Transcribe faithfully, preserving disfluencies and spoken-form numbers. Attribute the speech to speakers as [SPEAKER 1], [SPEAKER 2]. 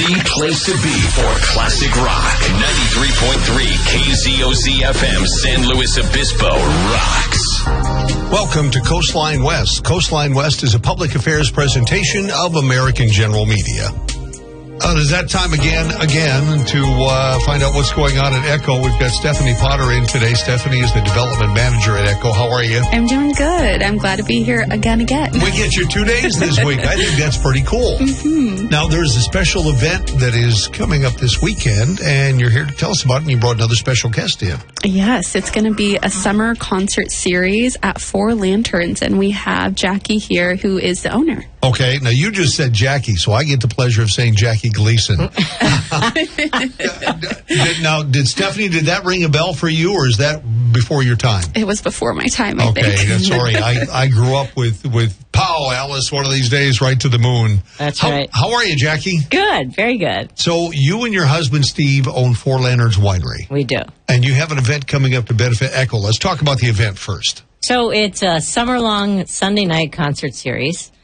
[SPEAKER 1] The place to be for classic rock. ninety-three point three K Z O Z F M, San Luis Obispo rocks.
[SPEAKER 2] Welcome to Coastline West. Coastline West is a public affairs presentation of American General Media. Uh, it is that time again, again, to uh, find out what's going on at Echo. We've got Stephanie Potter in today. Stephanie is the development manager at Echo. How are you?
[SPEAKER 3] I'm doing good. I'm glad to be here again, again.
[SPEAKER 2] We get you two days this week. I think that's pretty cool.
[SPEAKER 3] Mm-hmm.
[SPEAKER 2] Now, there's a special event that is coming up this weekend, and you're here to tell us about it, and you brought another special guest in.
[SPEAKER 3] Yes, it's going to be a summer concert series at Four Lanterns, and we have Jackie here, who is the owner.
[SPEAKER 2] Okay, now you just said Jackie, so I get the pleasure of saying Jackie Gleason. did, now, did Stephanie, did that ring a bell for you, or is that before your time?
[SPEAKER 3] It was before my time, I
[SPEAKER 2] okay,
[SPEAKER 3] think.
[SPEAKER 2] Okay, sorry. I, I grew up with, with Pow, Alice, one of these days, right to the moon.
[SPEAKER 4] That's
[SPEAKER 2] how,
[SPEAKER 4] right.
[SPEAKER 2] How are you, Jackie?
[SPEAKER 4] Good, very good.
[SPEAKER 2] So you and your husband, Steve, own Four Lanterns Winery.
[SPEAKER 4] We do.
[SPEAKER 2] And you have an event coming up to benefit Echo. Let's talk about the event first.
[SPEAKER 4] So it's a summer-long Sunday night concert series.